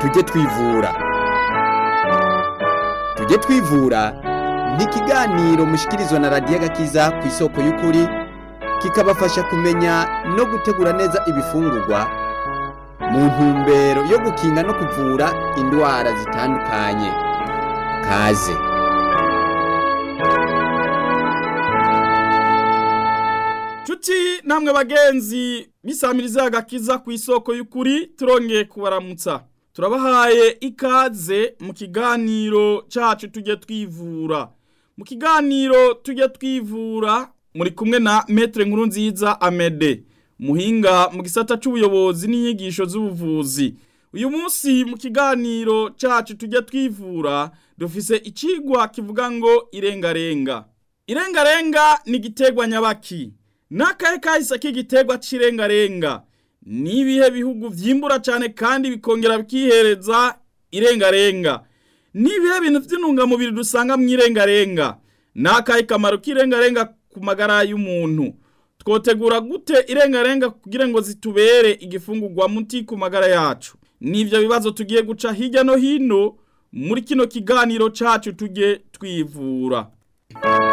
tujye twivura. Tujye twivura ni ikiganiro mushikirizwa na radiyo Agakiza ku isoko y'ukuri, kikabafasha kumenya no gutegura neza ibifungurwa mu ntumbero yo gukinga no kuvura indwara zitandukanye. Kaze. Chuti namwe bagenzi bisamiriza Agakiza ku isoko y'ukuri, turongeye kubaramutsa. Turabahaye ikaze mu kiganiro cacu tujye twivura. Mu kiganiro tujye twivura muri kumwe na Maître Nkurunziza Amede, muhinga mu gisata c'ubuyobozi n'inyigisho z'ubuvuzi. Uyu munsi mu kiganiro cacu tujye twivura dufise icigwa kivuga ngo irengarenga. Irengarenga ni igiterwa nyabaki. Nakahe kahise k'igiterwa c'irengarenga? Ni ibihe bihugu vyimbura cyane kandi bikongera bikihereza irengarenga? Ni ibihe bintu vy'intungamubiri dusanga mu irengarenga? Nakahe kamaro k'irengarenga ku magara y'umuntu? Twotegura gute irengarenga kugira ngo zitubere igifungurwa muti ku magara yacu? Nivyo bibazo tugiye guca hirya no hino muri kino kiganiro cacu tujye twivura.